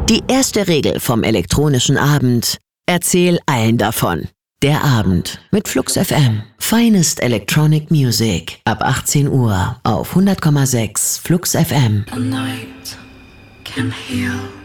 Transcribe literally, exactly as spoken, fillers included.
Die erste Regel vom elektronischen Abend: Erzähl allen davon. Der Abend mit Flux F M. Finest Electronic Music. Ab achtzehn Uhr auf hundert Komma sechs Flux F M. The night can heal.